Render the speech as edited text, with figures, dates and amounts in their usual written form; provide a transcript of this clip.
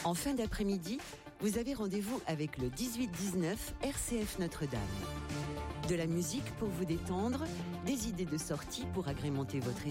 En fin d'après-midi, vous avez rendez-vous avec le 18-19 RCF Notre-Dame. De la musique pour vous détendre, des idées de sortie pour agrémenter votre été.